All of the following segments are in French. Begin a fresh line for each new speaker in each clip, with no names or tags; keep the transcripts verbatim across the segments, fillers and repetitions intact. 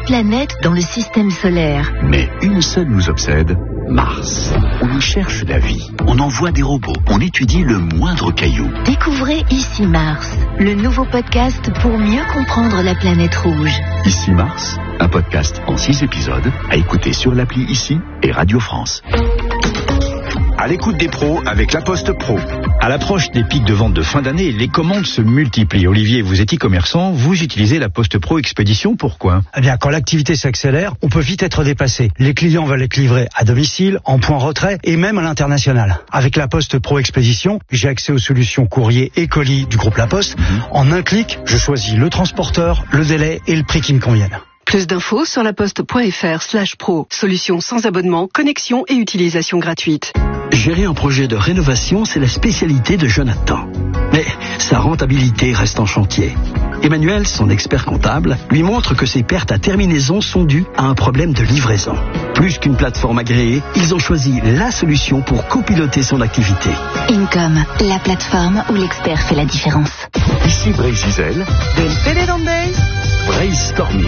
planètes dans le système solaire.
Mais une seule nous obsède, Mars. On y cherche la vie, on envoie des robots, on étudie le moindre caillou.
Découvrez Ici Mars, le nouveau podcast pour mieux comprendre la planète rouge.
Ici Mars, un podcast en six épisodes à écouter sur l'appli Ici et Radio France.
À l'écoute des pros avec La Poste Pro.
À l'approche des pics de vente de fin d'année, les commandes se multiplient. Olivier, vous êtes e-commerçant, vous utilisez La Poste Pro Expédition, pourquoi ?
Eh bien, quand l'activité s'accélère, on peut vite être dépassé. Les clients veulent être livrés à domicile, en point retrait et même à l'international. Avec La Poste Pro Expédition, j'ai accès aux solutions courrier et colis du groupe La Poste. Mmh. En un clic, je choisis le transporteur, le délai et le prix qui me conviennent.
Plus d'infos sur laposte.fr slash pro. Solution sans abonnement, connexion et utilisation gratuite.
Gérer un projet de rénovation, c'est la spécialité de Jonathan. Mais sa rentabilité reste en chantier. Emmanuel, son expert comptable, lui montre que ses pertes à terminaison sont dues à un problème de livraison. Plus qu'une plateforme agréée, ils ont choisi la solution pour copiloter son activité.
Income, la plateforme où l'expert fait la différence.
Ici Bray Gisèle. Brainstorming.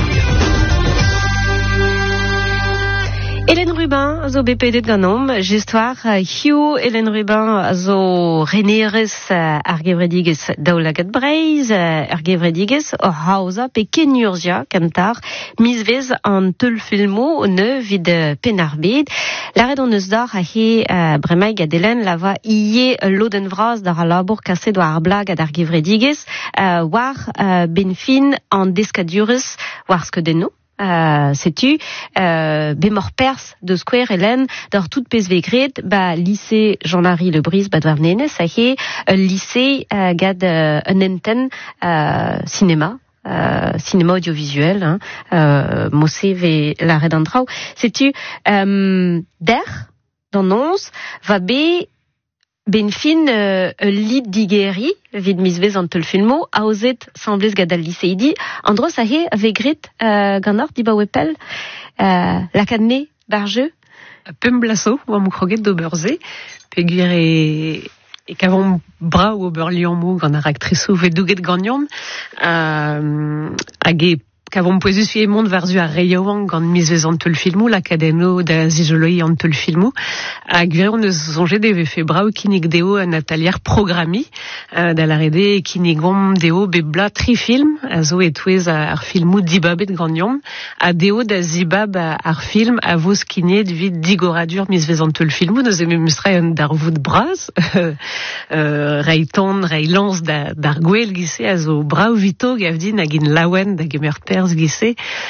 Hélène Rubin, zo B P D ganom, j'histoire, Hugh, Hélène Rubin, zo reneres ar gevredigez daoulagat breiz, ar gevredigez o hausa pe kenurgia kantar, misvez an teul filmo ne vid penarbed. La red on eus dar a he bremaig gad Hélène lava ie loden vraz dar a labour kaset war ar blag ad ar gevredigez, war benfin an deskadurez war skedenno. Euh, sais-tu, euh, bémor pers de square Hélène, dans toute pes vegret, bah, lycée Jean-Marie Le Bris, bah, doar nene, ça y est, lycée, euh, gad, euh, un enten, euh, cinéma, euh, cinéma audiovisuel, hein, euh, mossé ve la redandrau. Sais-tu, euh, der, dans nons, va bé, benfin, euh, lid digeri, vid misvez an teul filmo, a ozet semblez gad al liseidi, andros a he vegret uh, gant di ba wepel, uh, lakadne barjeu.
Pem blaso, oa mou kroget d'oberze, peguer e, e kavon bra ou ober liamou gant ar actresou ve douget gagnon, uh, hag e kavon poezus vie mont varzu ar reioan gant misvez an teul filmou, l'akadeno da zijoloi an teul filmou, hag vire on eus sonjet de fe brao kinig deo an atelier programi, uh, da la rede kinig gom deo be bla tri film, a zo etouez ar filmou dibabet gagnon, a deo da zibab ar film a voz kinet vid digoradur misvez an teul filmou, neus e memustre an dar vout braz, uh, rei ton, rei lans da, dar gwell gise, a zo brao vito gavdin hag in lawen da gemer pers gise,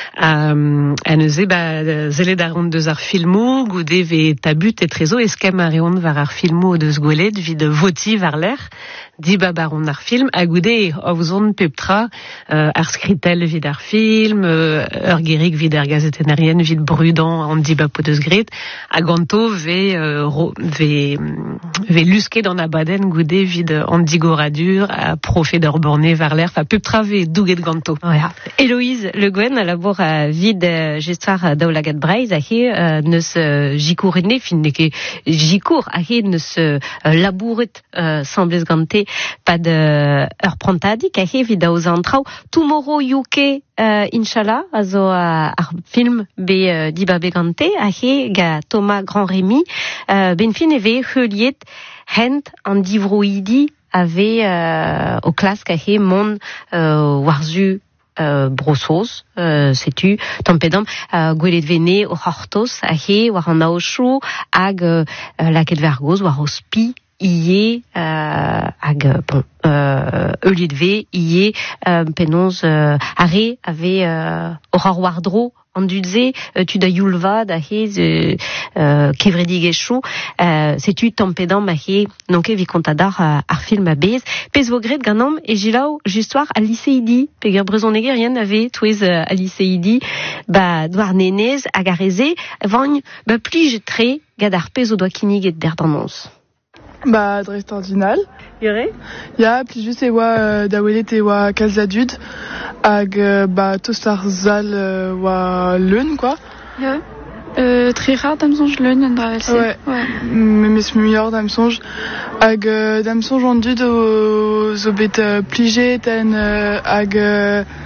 um, a neuze ba zelet ar on deus ar filmou, goude ve tabut et trezo eskem a reont var ar filmou deus gwelet vid voti var l'air, diba baron ar film, a goude o zon peptra uh, ar skritel vid ar film, uh, ur gerig vid ar gazetenarien vid brudan an diba po deus gret, a ganto ve, uh, ro, ve, ve luske dan abaden goude vid an digoradur, a profe d'ur borne var l'air, fa peptra ve douget ganto.
Ja. Héloïse Le Guen, a labour a vid uh, gestoire daoulagat breiz, a he uh, neus uh, jikour enne, fin neke jikour, a he neus uh, labouret uh, semblez gante pad uh, ur prantadik, a he vid aoz antrao, Tomorrow U K, uh, inshallah, a zo uh, ar film be uh, diba be gante, a he ga Thomas Grand-Rémy, uh, ben fin eve heuliet hent an divroidi ave uh, o klask a he mon uh, warzu Uh, brossos, uh, sais-tu, tampedam, uh, gwelet vene o c'hortos, a he, war an aochou, hag uh, laket vergoz, war o spi, ie, uh, hag, bon, uh, euliet ve, ie, uh, penons, uh, are, ave, uh, or wardro, an dudze, uh, tu da yulva, da he, uh, uh, kevredig echou, uh, sais-tu, tampedam, a he, nonke vi kontadar uh, ar film a bez, pez vo gret ganom, e jilaou, justoir al liseidi, peger brezon egerien ave, touez uh, al liseidi, ba, doar nenez, hag a reze, vagn, ba plij tre, gad ar pez o doa kinig et der danons.
Bah, dres ordinal.
Yore?
Ya, pli just e oa euh, da welet e oa kalzadud, hag euh, bah, tostar zal euh, oa leun, quoi.
Ya. Euh, très rare d'amsonge leun an dravelse.
Ouais. Ouais. Mais mes meilleur d'amsonge. Hag euh, d'amsonge an dud o zo bet euh, plijet en euh, hag euh,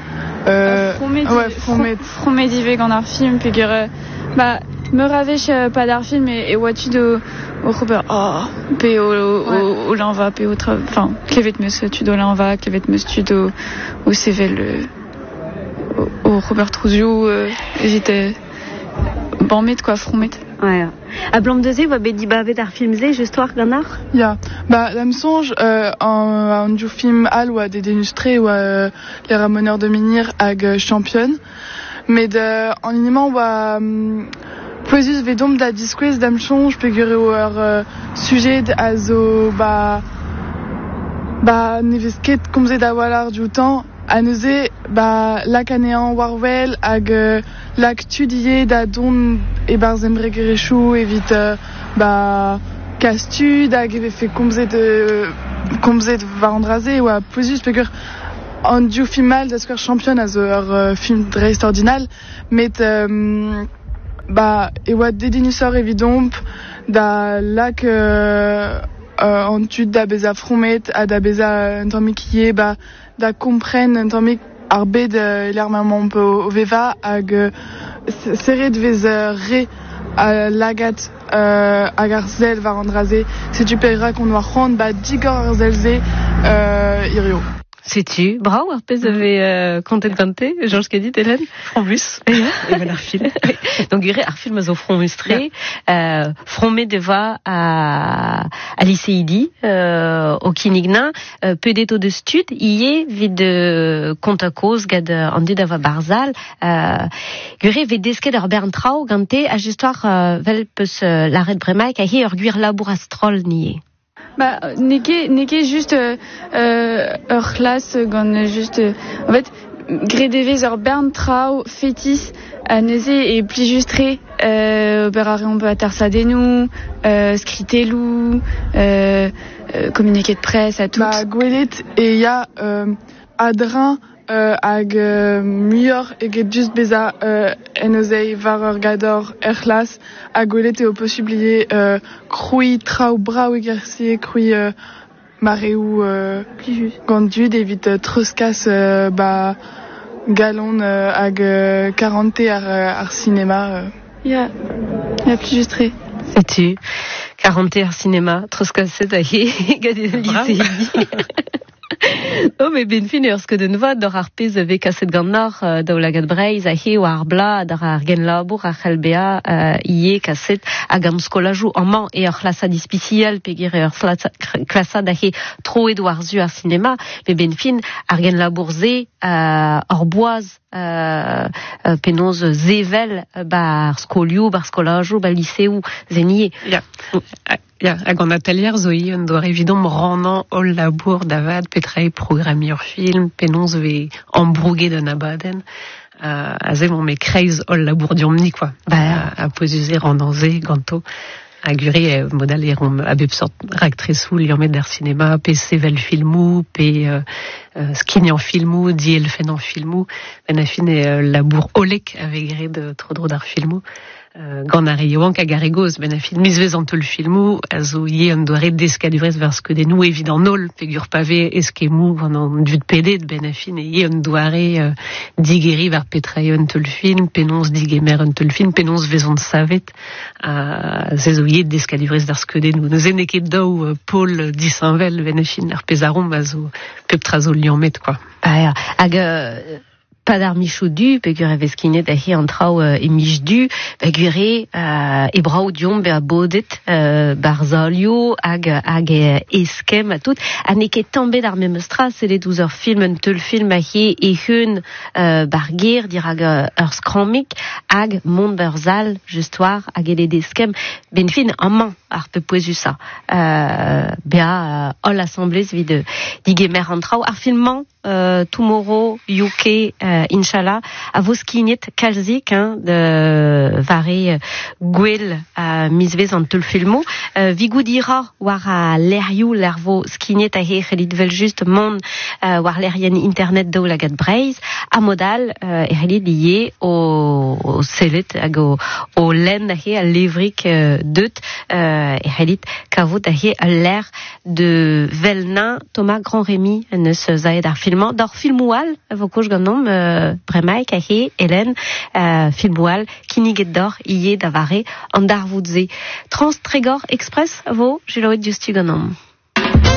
Euh,
Fromedi,
ouais, Fromet.
Fromedi gant ar film, peogwir, euh, bah, me ravech euh, pas d'ar film et, et oatu do, o Robert, oh, pe o, o, o, o lanva, pe o tra, enfin, klevet meus tud o lanva, klevet meus tud o, o sevel, euh, o, o Robert Trouzio, euh, evite, euh, banmet, quoi, Fromet.
Ouais. A blam de ze, oa bet dibavet ar film ze, just war gant ar?
Ya, bah, la me songe, euh, en, en du film al oa de dénustré oa euh, les ramoneurs de Menhir hag euh, championne, mais de, en iniment oa, um, poezus vedom da disquez d'am songe, peogwir eo ur euh, sujet a zo, bah, bah, nevez ket komze da walar du temps, a neuze, bah, lak anean warwell hag euh, lak tudier da don e barzem bregerechou evit euh, bah, kastud hag eve fe komze de komze de varandraze oa poezus peogwir an du film mal da skwer champion a zo ur euh, film dreist ordinal, met euh, bah, e oa dedinusor evidomp da lak euh, euh, an tud da beza fromet a da beza un tammik ie, bah, da kompren un tammik ar bet euh, l'ermament o, o veva hag euh, serret vez euh, re a lagat euh, hag ar zel var an draze, setu peira qu'on doit rendre bah, digor ar zel ze euh, irio.
Sais-tu, bravo, ar pez ave euh, kontet gante, Georges Kedit, Hélène?
Fromus. Et ben ar film.
Donc, gure ar film a zo fromustre, euh, frommet deva a, a lycéidi, euh, au Kinigna, euh, pedet o de stud, ie vid euh, konta koz gad euh, an dud ava barzal, euh, gure vet desket ar bern trao gante a justoire euh, vel peus euh, l'arret bremaik a hi ur gwir labour astrol nie.
Bah, neke, neke juste euh, euh, ur classe gant juste euh, en fait gredevez ur bern trao fétis a neuze e pli justre euh, ober ar reomp a tarsadenou, euh, skritelou, euh, euh, communiqué de presse, à tout.
Bah, gwelet e ya euh, adrin euh, hag euh, muior eget just beza euh, en euzei var ur gador er clas a gwelet eo possiblier euh, kroui trao brao egersi kroui euh, mareou euh, gant dud evit euh, treuskas euh, bah, galon euh, hag euh, quarante ar, ar cinéma. Euh.
Ya, ya pli justre.
Sais-tu, quarante ar cinéma, treuskas a hi gad e lycéidi. Oh, mais ben fin ur sket un vod d'or ar pez ave kaset gant nor uh, da o lagad breiz a he o ar bla d'ar ar gen labour ar c'helbea uh, ie kaset hag am skolajou an man e ur klasa dispiciel pegir e ur klasa da he tro edo ar zu ar cinema, mais ben fin ar gen labour ze uh, ur boaz Uh, uh, penoz zevel uh, bar skolioù, bar skolajou, bar lycéou, zenie.
Ya, ya, hag an atelier zo i un doar evidom rannan ol labour davad petrae programmi ur film, penoz ve embrouget d'un abaden. Uh, a zemon me kreiz ol labour diomni, quoi. Bah, a, a pozuze randanze, ganto. A gure e modal e rom a bep sort ragtresou liamet d'ar cinema, pe sevel filmou, pe euh, euh, skinny en filmou, diel fen en filmou, ben a fin e euh, labour olek ave gred euh, tro dro d'ar filmou. Euh, gant ar eoank hag ar egoz, ben a fin miz vez an tol filmou, a zo ie an doare deskadurez vers skedenou evit an ol, pegur pave eskemou gant an dud pedet, ben a fin e ie an doare euh, digeri ver petrae an tol film, penons digemer an tol film, penons vez an savet, a ze zo ie deskadurez vers skedenou. Neuze neket daou euh, Paul disanvel, ben a fin ar pezarom a zo pep trazo liamet, quoi.
Ah, ja. Hag... Euh... pas d'ar michou du, pegur evez skinet a hi an trao uh, e mich du, pegur e uh, e brao diom be a bodet uh, barzolio hag, hag e eskem a tout. A neket tambet ar memestra, se le douz ur film, un teul film a hi e hun uh, bar ger, dir hag uh, ur skramik, hag mont berzal, just war, hag e le deskem, ben fin an man ar pe poezu sa. Uh, bea uh, ol assemblez vid uh, digemer an trao. Ar filman, Uh, tomorrow, U K, uh, Inch'Allah, a vo skinet kalzik, hein, de vare gwell a misvez an teul filmo. Uh, Vigou dira war a lerioù lervo skinet a he c'helit vel just mon uh, war lerien internet daoulagad Breizh, a modal uh, e c'helit lié o, o sellet hag o, o len a he a levrik uh, deut uh, e c'helit kavout a he a ler de velna Thomas Grand-Rémy en eus zaed ar filman. D'or filmoual, vo koj ganom uh, bremaik a he Hélène uh, filmoual kiniget d'or ié da vare an darvoudze. Trans Trégor Express vo, jiloet justu ganom.